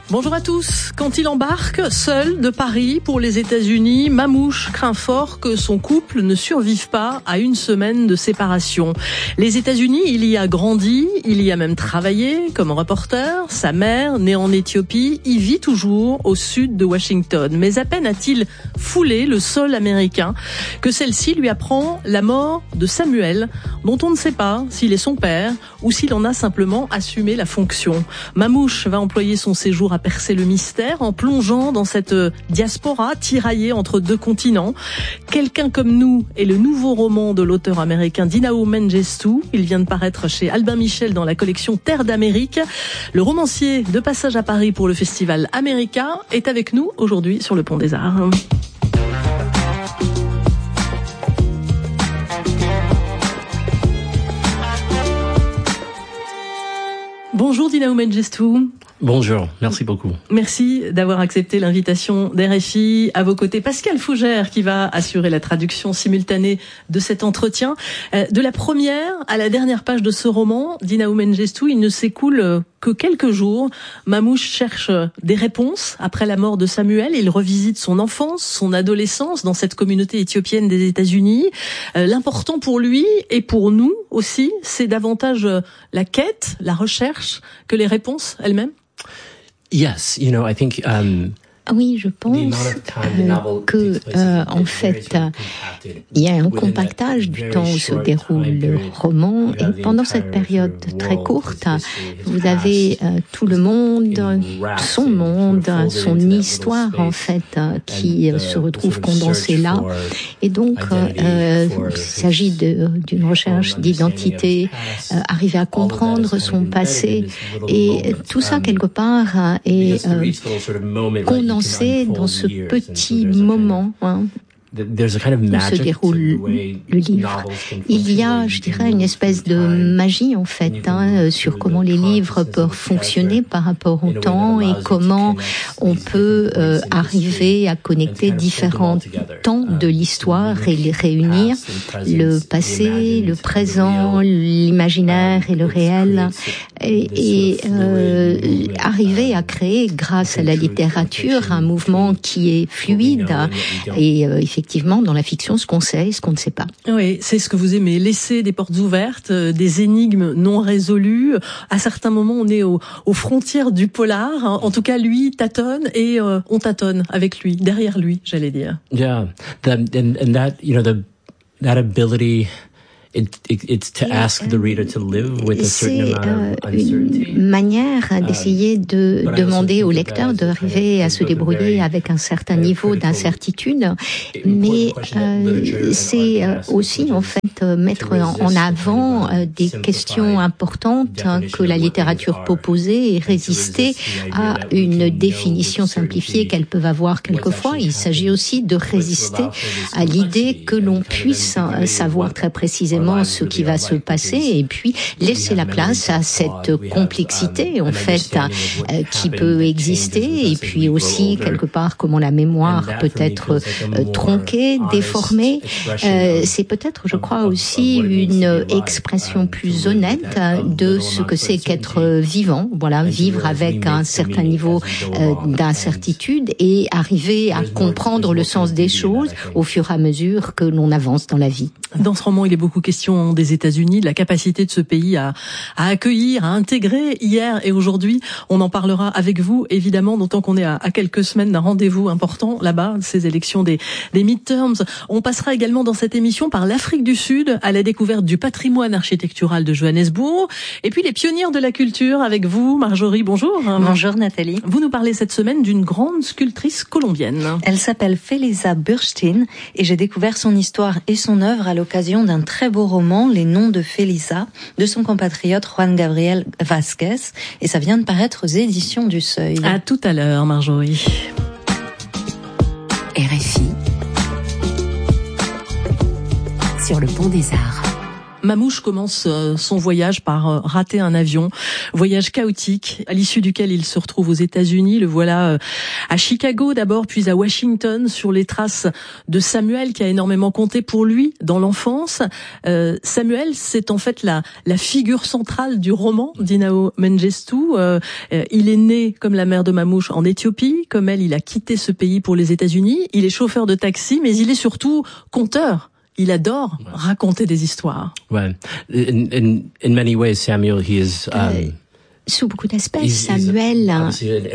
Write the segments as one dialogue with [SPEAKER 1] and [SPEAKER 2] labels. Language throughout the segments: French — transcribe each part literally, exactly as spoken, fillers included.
[SPEAKER 1] Bonjour à tous. Quand il embarque seul de Paris pour les États-Unis, Mamouche craint fort que son couple ne survive pas à une semaine de séparation. Les États-Unis, il y a grandi, il y a même travaillé comme reporter. Sa mère, née en Éthiopie, y vit toujours au sud de Washington. Mais à peine a-t-il foulé le sol américain que celle-ci lui apprend la mort de Samuel, dont on ne sait pas s'il est son père ou s'il en a simplement assumé la fonction. Mamouche va employer son séjour à percer le mystère en plongeant dans cette diaspora tiraillée entre deux continents. Quelqu'un comme nous est le nouveau roman de l'auteur américain Dinao Mengestu. Il vient de paraître chez Albin Michel dans la collection Terre d'Amérique. Le romancier de passage à Paris pour le festival America est avec nous aujourd'hui sur le Pont des Arts. Bonjour Dinao Mengestu.
[SPEAKER 2] Bonjour, merci beaucoup.
[SPEAKER 1] Merci d'avoir accepté l'invitation d'R F I. À vos côtés, Pascal Fougère qui va assurer la traduction simultanée de cet entretien. De la première à la dernière page de ce roman, Dinao Mengestu, il ne s'écoule que quelques jours. Mamouche cherche des réponses après la mort de Samuel. Il revisite son enfance, son adolescence dans cette communauté éthiopienne des États-Unis. L'important pour lui et pour nous aussi, c'est davantage la quête, la recherche que les réponses elles-mêmes.
[SPEAKER 2] Yes, you know, I think um
[SPEAKER 3] Oui, je pense euh, que, euh, en fait, il y a un compactage du temps où se déroule le roman, et pendant cette période très courte, vous avez euh, tout le monde, son monde, son histoire, en fait, euh, qui euh, se retrouve condensée là. Et donc, euh, il s'agit de, d'une recherche d'identité, euh, arriver à comprendre son passé, et tout ça, quelque part, est euh, condensé dans ce petit moment hein, où se déroule le livre. Il y a, je dirais, une espèce de magie en fait hein, sur comment les livres peuvent fonctionner par rapport au temps et comment on peut euh, arriver à connecter différents temps de l'histoire et les réunir, le passé, le présent, l'imaginaire et le réel, et, et euh, arriver à créer, grâce à la littérature, un mouvement qui est fluide et euh, effectivement Effectivement, dans la fiction, ce qu'on sait et ce qu'on ne sait pas.
[SPEAKER 1] Oui, c'est ce que vous aimez, laisser des portes ouvertes, des énigmes non résolues. À certains moments, on est aux, aux frontières du polar. En tout cas, lui tâtonne et euh, on tâtonne avec lui, derrière lui, j'allais dire.
[SPEAKER 2] Yeah, that, and, and that, you know, the, that ability... It, it, it's to ask the reader to live with a certain amount of uncertainty.
[SPEAKER 3] C'est une manière d'essayer de demander au lecteur d'arriver à se débrouiller avec un certain niveau d'incertitude, mais euh, c'est aussi en fait mettre en avant des questions importantes que la littérature peut poser et résister à une définition simplifiée qu'elles peuvent avoir quelquefois. Il s'agit aussi de résister à l'idée que l'on puisse savoir très précisément ce qui va se passer et puis laisser la place à cette complexité en fait euh, qui peut exister et puis aussi quelque part comment la mémoire peut être euh, tronquée, déformée. Euh, c'est peut-être, je crois, aussi une expression plus honnête de ce que c'est qu'être vivant. Voilà, vivre avec un certain niveau euh, d'incertitude et arriver à comprendre le sens des choses au fur et à mesure que l'on avance dans la vie.
[SPEAKER 1] Dans ce roman, il est beaucoup question des États-Unis, de la capacité de ce pays à, à accueillir, à intégrer hier et aujourd'hui. On en parlera avec vous, évidemment, d'autant qu'on est à, à quelques semaines d'un rendez-vous important là-bas, ces élections des, des midterms. On passera également dans cette émission par l'Afrique du Sud, à la découverte du patrimoine architectural de Johannesburg, et puis les pionnières de la culture avec vous, Marjorie. Bonjour.
[SPEAKER 4] Bonjour Nathalie.
[SPEAKER 1] Vous nous parlez cette semaine d'une grande sculptrice colombienne.
[SPEAKER 4] Elle s'appelle Felisa Burstein et j'ai découvert son histoire et son œuvre à l'occasion d'un très beau roman, Les Noms de Felisa, de son compatriote Juan Gabriel Vasquez, et ça vient de paraître aux éditions du Seuil.
[SPEAKER 1] À tout à l'heure, Marjorie.
[SPEAKER 5] R F I sur le Pont des Arts.
[SPEAKER 1] Mamouche commence son voyage par rater un avion, voyage chaotique, à l'issue duquel il se retrouve aux États-Unis. Le voilà à Chicago d'abord, puis à Washington, sur les traces de Samuel, qui a énormément compté pour lui dans l'enfance. Euh, Samuel, c'est en fait la, la figure centrale du roman d'Inao Mengestu. Euh, il est né, comme la mère de Mamouche, en Éthiopie. Comme elle, il a quitté ce pays pour les États-Unis. Il est chauffeur de taxi, mais il est surtout conteur. Il adore ouais. raconter des histoires.
[SPEAKER 2] Ouais. In, in, in many ways, Samuel, he is... Um...
[SPEAKER 3] Euh... Sous beaucoup d'aspects, Samuel, euh,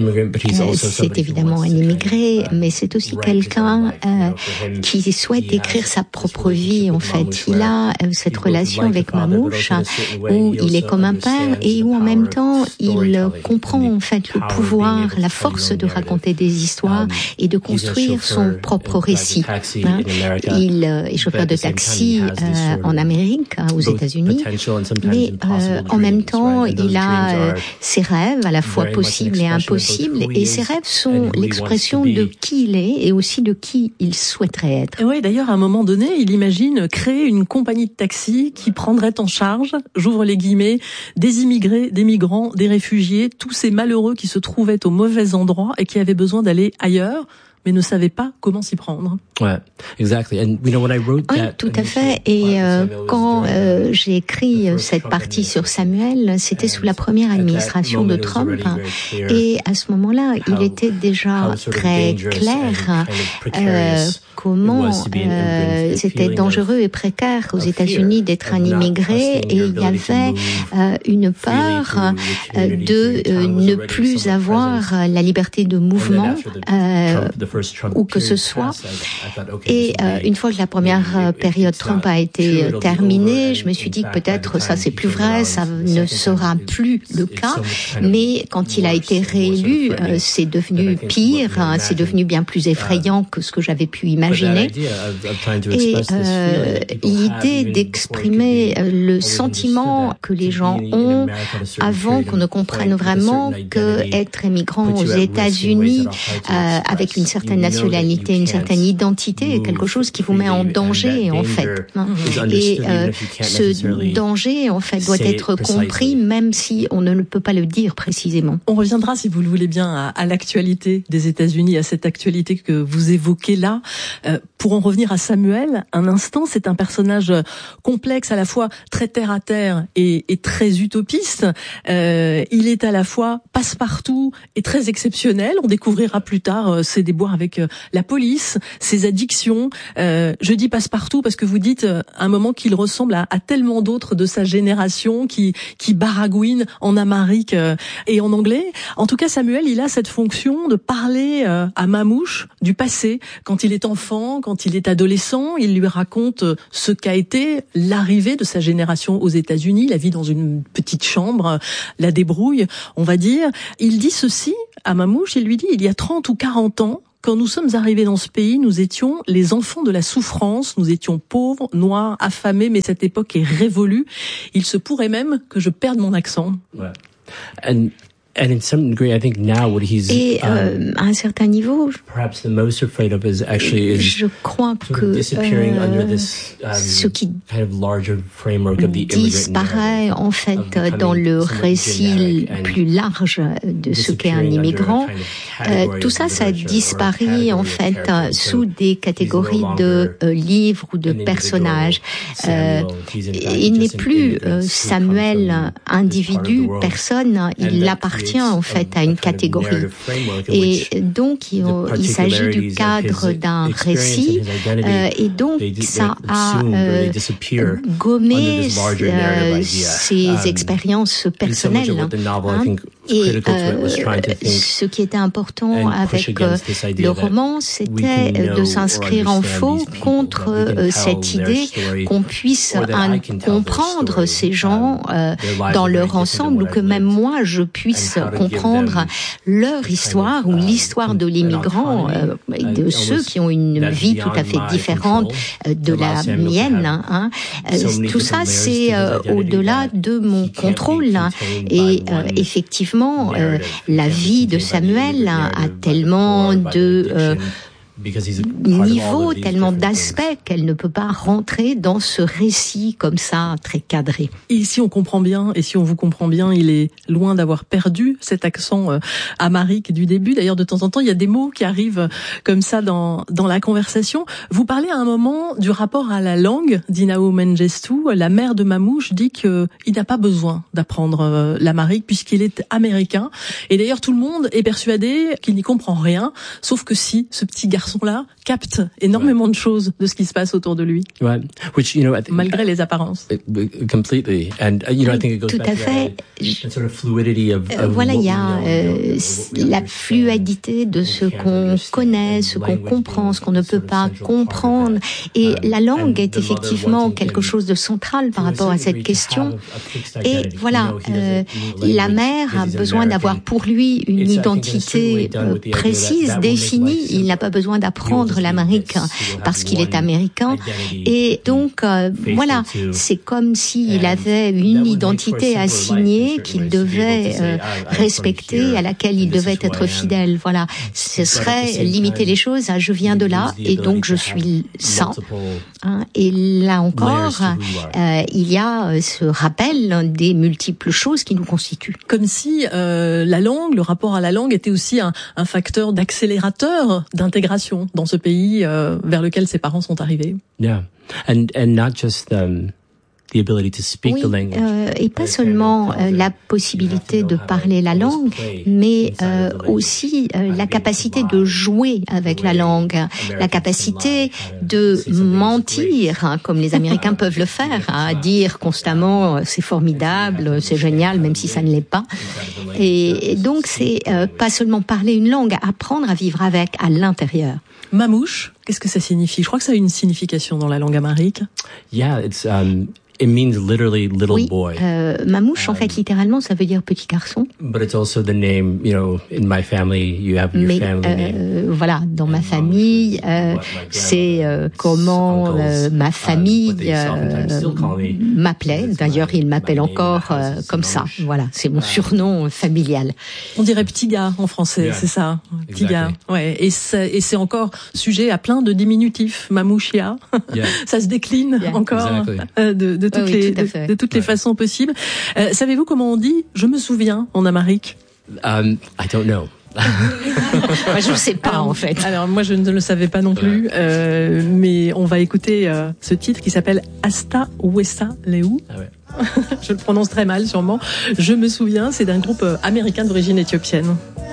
[SPEAKER 3] c'est évidemment un immigré, mais c'est aussi quelqu'un euh, qui souhaite écrire sa propre vie. En fait, il a euh, cette relation avec Mamouche où il est comme un père et où en même temps il comprend en fait le pouvoir, la force de raconter des histoires et de construire son propre récit. Hein. Il euh, est chauffeur de taxi euh, en Amérique, aux États-Unis, mais euh, en même temps il a euh, ses rêves, à la fois possibles et impossibles, et ces rêves sont l'expression de qui il est et aussi de qui il souhaiterait être.
[SPEAKER 1] Et oui, d'ailleurs, à un moment donné, il imagine créer une compagnie de taxi qui prendrait en charge, j'ouvre les guillemets, des immigrés, des migrants, des réfugiés, tous ces malheureux qui se trouvaient au mauvais endroit et qui avaient besoin d'aller ailleurs, mais ne savait pas comment s'y prendre.
[SPEAKER 2] Ouais, exactly. And you know when I wrote that,
[SPEAKER 3] oui, tout à fait. Et euh, quand euh, j'ai écrit cette partie sur Samuel, c'était sous la première administration de Trump. Et à ce moment-là, il était déjà très clair euh, comment euh, c'était dangereux et précaire aux États-Unis d'être un immigré. Et il y avait euh, une peur euh, de euh, ne plus avoir la liberté de mouvement. Euh, où que ce soit. Et euh, une fois que la première période Trump a été terminée, je me suis dit que peut-être ça c'est plus vrai, ça ne sera plus le cas. Mais quand il a été réélu, euh, c'est devenu pire, hein, c'est devenu bien plus effrayant que ce que j'avais pu imaginer. Et euh, l'idée d'exprimer le sentiment que les gens ont avant qu'on ne comprenne vraiment que être immigrant aux États-Unis euh, avec une certaine nationalité, une certaine identité est quelque chose qui vous met en danger, en fait. Et euh, ce danger, en fait, doit être compris, même si on ne peut pas le dire précisément.
[SPEAKER 1] On reviendra, si vous le voulez bien, à, à l'actualité des États-Unis, à cette actualité que vous évoquez là. Euh, pour en revenir à Samuel, un instant, c'est un personnage complexe, à la fois très terre-à-terre et, et très utopiste. Euh, il est à la fois passe-partout et très exceptionnel. On découvrira plus tard euh, ses déboires avec euh, la police, ses addictions. Euh, je dis passe-partout parce que vous dites euh, à un moment qu'il ressemble à, à tellement d'autres de sa génération qui qui baragouinent en amharique euh, et en anglais. En tout cas, Samuel, il a cette fonction de parler euh, à Mamouche du passé. Quand il est enfant, quand il est adolescent, il lui raconte ce qu'a été l'arrivée de sa génération aux États-Unis, la vie dans une petite chambre, la débrouille, on va dire. Il dit ceci à Mamouche, il lui dit, il y a trente ou quarante ans, quand nous sommes arrivés dans ce pays, nous étions les enfants de la souffrance, nous étions pauvres, noirs, affamés, mais cette époque est révolue. Il se pourrait même que je perde mon accent.
[SPEAKER 2] Ouais. And... And in some degree, I think now what he's
[SPEAKER 3] et euh, à un certain niveau,
[SPEAKER 2] perhaps the most afraid of is actually is
[SPEAKER 3] je crois que euh,
[SPEAKER 2] this, um,
[SPEAKER 3] ce qui
[SPEAKER 2] kind of larger framework of the
[SPEAKER 3] disparaît en fait dans le récit plus large de ce qu'est un immigrant, euh, tout ça, ça disparaît en fait sous des catégories de euh, livres ou de personnages. Euh, il n'est plus euh, Samuel individu, personne, il appartient en fait à une catégorie. Et donc, il, il s'agit du cadre d'un récit euh, et donc ça a euh, gommé euh, ses expériences personnelles. Hein. Et euh, ce qui était important avec euh, le roman, c'était de s'inscrire en faux contre euh, cette idée qu'on puisse un, comprendre ces gens euh, dans leur ensemble, ou que même moi je puisse comprendre leur histoire ou l'histoire de l'immigrant, euh, de ceux qui ont une vie tout à fait différente euh, de la mienne. Hein. Euh, tout ça, c'est euh, au-delà de mon contrôle. Hein. Et euh, effectivement, Euh, la vie de Samuel a, a tellement de euh, niveaux, tellement d'aspects qu'elle ne peut pas rentrer dans ce récit comme ça, très cadré.
[SPEAKER 1] Et si on comprend bien, et si on vous comprend bien, il est loin d'avoir perdu cet accent euh, amharique du début. D'ailleurs, de temps en temps, il y a des mots qui arrivent comme ça dans dans la conversation. Vous parlez à un moment du rapport à la langue d'Inao Mengestu. La mère de Mamouche dit qu'il n'a pas besoin d'apprendre euh, l'amharique puisqu'il est américain. Et d'ailleurs, tout le monde est persuadé qu'il n'y comprend rien, sauf que si, ce petit garçon-là capte énormément ouais. de choses de ce qui se passe autour de lui.
[SPEAKER 2] Ouais. Which, you know, I think,
[SPEAKER 1] malgré les apparences.
[SPEAKER 2] Completely. And, you know, I think it goes
[SPEAKER 3] Tout
[SPEAKER 2] back
[SPEAKER 3] à fait.
[SPEAKER 2] to that sort of fluidity of, of
[SPEAKER 3] voilà, il y a euh, la
[SPEAKER 2] understand,
[SPEAKER 3] fluidité de ce qu'on connaît, ce qu'on comprend, ce qu'on ne peut pas comprendre. Et la langue est effectivement quelque chose de central par rapport à cette question. Et voilà, euh, la mère a besoin d'avoir pour lui une identité euh, précise, définie. Il n'a pas besoin d'apprendre l'amharique parce qu'il est américain. Et donc, euh, voilà, c'est comme s'il avait une identité assignée qu'il devait euh, respecter, à laquelle il devait être fidèle. Voilà, ce serait limiter les choses à je viens de là et donc je suis ça. Hein, et là encore, euh, il y a ce rappel des multiples choses qui nous constituent.
[SPEAKER 1] Comme si euh, la langue, le rapport à la langue était aussi un, un facteur d'accélérateur d'intégration dans ce pays euh, vers lequel ses parents sont arrivés.
[SPEAKER 2] Yeah, and and not just um, the ability to speak
[SPEAKER 3] oui,
[SPEAKER 2] the language.
[SPEAKER 3] Euh, et pas seulement euh, la possibilité de parler la langue, mais euh, aussi euh, la capacité de jouer avec la langue, la capacité de mentir, hein, comme les Américains peuvent le faire, hein, dire constamment c'est formidable, c'est génial, même si ça ne l'est pas. Et, et donc c'est euh, pas seulement parler une langue, apprendre à vivre avec à l'intérieur.
[SPEAKER 1] Mamouche, qu'est-ce que ça signifie? Je crois que ça a une signification dans la langue amharique.
[SPEAKER 2] Yeah, it's um it means literally little
[SPEAKER 3] oui,
[SPEAKER 2] boy.
[SPEAKER 3] Euh, Mamouche, en fait, littéralement, ça veut dire petit garçon.
[SPEAKER 2] But it's also the name, you know, in my family, you have your
[SPEAKER 3] Mais,
[SPEAKER 2] family
[SPEAKER 3] euh,
[SPEAKER 2] name.
[SPEAKER 3] Voilà, dans ma famille, euh, c'est euh, comment euh, ma famille euh, m'appelait. D'ailleurs, il m'appelle encore euh, comme ça. Voilà, c'est mon surnom familial.
[SPEAKER 1] On dirait petit gars en français, yeah. C'est ça, petit exactly. Gars. Ouais, et c'est, et c'est encore sujet à plein de diminutifs. Mamouchia, yeah. Ça se décline yeah. encore exactly. euh, de, de toutes, oui, les, tout de, de toutes ouais. les façons possibles. Euh, savez-vous comment on dit « je me souviens » en amharique?
[SPEAKER 2] um, I don't know.
[SPEAKER 3] Moi, je ne sais pas,
[SPEAKER 1] alors,
[SPEAKER 3] en fait.
[SPEAKER 1] Alors, moi, je ne le savais pas non plus, euh, mais on va écouter euh, ce titre qui s'appelle « Asta Wessa Leu ». Ah ouais. Je le prononce très mal, sûrement. Je me souviens, c'est d'un groupe américain d'origine éthiopienne.